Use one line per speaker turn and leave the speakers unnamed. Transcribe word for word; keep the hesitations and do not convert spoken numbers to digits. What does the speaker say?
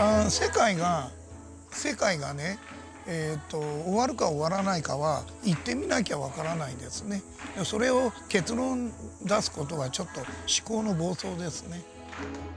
あ世界が世界がね、えー、と終わるか終わらないかは行ってみなきゃわからないですね。それを結論出すことはちょっと思考の暴走ですね。